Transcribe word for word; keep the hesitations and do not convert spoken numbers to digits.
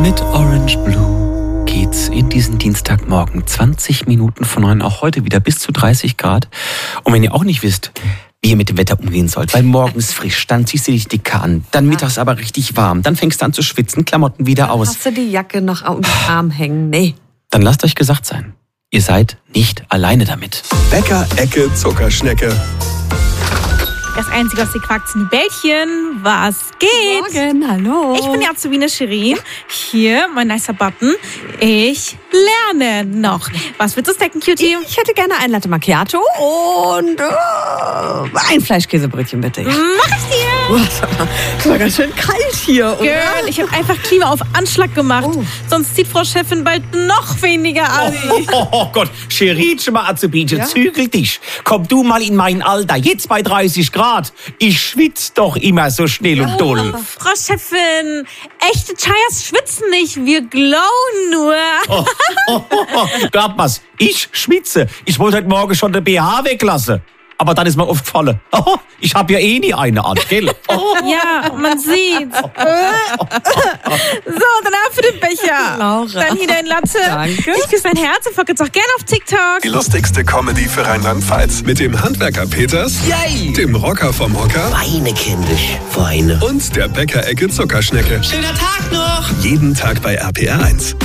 Mit Orange Blue geht's in diesen Dienstagmorgen zwanzig Minuten von neun, auch heute wieder bis zu dreißig Grad. Und wenn ihr auch nicht wisst, wie ihr mit dem Wetter umgehen sollt, weil morgens frisch, dann ziehst du dich dicker an, dann mittags aber richtig warm, dann fängst du an zu schwitzen, Klamotten wieder aus. Hast du die Jacke noch am Arm hängen? Nee. Dann lasst euch gesagt sein, ihr seid nicht alleine damit. Bäcker Ecke Zuckerschnecke. Das Einzige, was sie quakt, sind die Bällchen. Was geht? Morgen, hallo. Ich bin die Azubine Shirin. Hier, mein nicer Button. Ich lerne noch. Was willst du snacken, Cutie? Ich hätte gerne ein Latte Macchiato und äh, ein Fleischkäsebrötchen, bitte. Mach ich dir! Es war ganz schön kalt hier, oder? Girl, ich habe einfach Klima auf Anschlag gemacht. Oh. Sonst zieht Frau Chefin bald noch weniger an. Oh, oh, oh Gott, Shirin, mal Azubinchen, Ja? zügel dich. Komm du mal in mein Alter, jetzt bei dreißig Grad. Ich schwitz doch immer so schnell und doll. Frau Chefin, echte Chayas schwitzen nicht, wir glowen nur. Oh, oh, oh, oh. Glaub mal's, ich schwitze. Ich wollte heute Morgen schon den B H weglassen. Aber dann ist mir aufgefallen, oh, ich habe ja eh nie eine an, gell? Oh. Ja, man sieht's. So, dann ab für den Becher. Laura. Dann hier dein Latte. Danke. Ich küsse dein Herz und folge jetzt auch gerne auf TikTok. Die lustigste Comedy für Rheinland-Pfalz. Mit dem Handwerker Peters, Yay! dem Rocker vom Hocker Weine, kindisch, Weine. und der Bäcker Ecke Zuckerschnecke. Schöner Tag noch! Jeden Tag bei R P R eins.